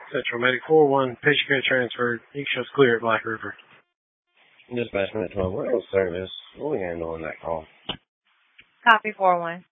Central Medic 4-1, patient care transferred. You shows clear at Black River. Dispatch Minute 12, we're in service. What are we handling that call? Copy 4-1.